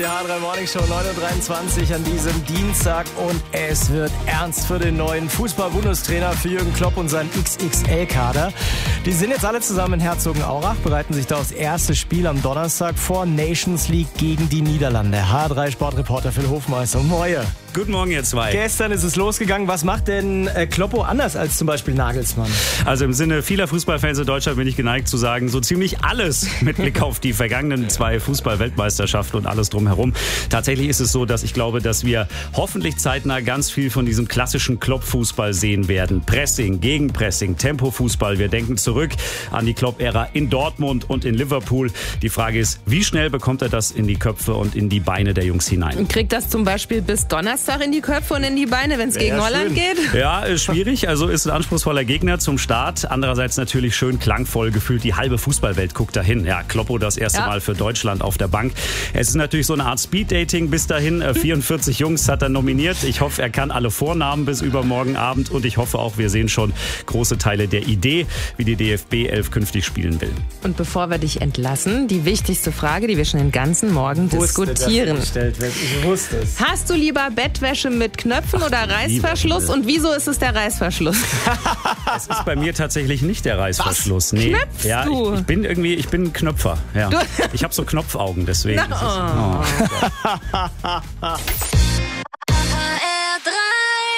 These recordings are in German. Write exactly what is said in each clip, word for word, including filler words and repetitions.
Die H drei Morning Show neun Uhr dreiundzwanzig an diesem Dienstag und es wird ernst für den neuen Fußball-Bundestrainer, für Jürgen Klopp und seinen X X L-Kader. Die sind jetzt alle zusammen in Herzogenaurach, bereiten sich da aufs erste Spiel am Donnerstag vor, Nations League gegen die Niederlande. H drei Sportreporter Phil Hofmeister, moje. Guten Morgen, ihr zwei. Gestern ist es losgegangen. Was macht denn äh, Kloppo anders als zum Beispiel Nagelsmann? Also im Sinne vieler Fußballfans in Deutschland bin ich geneigt zu sagen, so ziemlich alles mit Blick auf die vergangenen zwei Fußball-Weltmeisterschaften und alles drumherum. Tatsächlich ist es so, dass ich glaube, dass wir hoffentlich zeitnah ganz viel von diesem klassischen Klopp-Fußball sehen werden. Pressing, Gegenpressing, Tempo-Fußball. Wir denken zurück an die Klopp-Ära in Dortmund und in Liverpool. Die Frage ist, wie schnell bekommt er das in die Köpfe und in die Beine der Jungs hinein? Und kriegt das zum Beispiel bis Donnerstag in die Köpfe und in die Beine, wenn es gegen ja Holland schön. geht? Ja, ist schwierig. Also ist ein anspruchsvoller Gegner zum Start. Andererseits natürlich schön klangvoll gefühlt. Die halbe Fußballwelt guckt dahin. Ja, Kloppo das erste Ja. Mal für Deutschland auf der Bank. Es ist natürlich so eine Art Speeddating bis dahin. vierundvierzig Jungs hat er nominiert. Ich hoffe, er kann alle Vornamen bis übermorgen Abend. Und ich hoffe auch, wir sehen schon große Teile der Idee, wie die D F B elf künftig spielen will. Und bevor wir dich entlassen, die wichtigste Frage, die wir schon den ganzen Morgen diskutieren. Ich wusste es. Hast du lieber Bettwäsche mit Knöpfen oder Reißverschluss? lieber. Und wieso ist es der Reißverschluss? Es ist bei mir tatsächlich nicht der Reißverschluss. Was? Nee. Knöpfst ja, du? Ich, ich bin irgendwie, ich bin ein Knöpfer. Ja. Du- Ich habe so Knopfaugen, deswegen. Na, ist es, oh.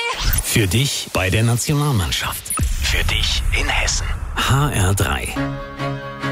Für dich bei der Nationalmannschaft. Für dich in Hessen. H R drei.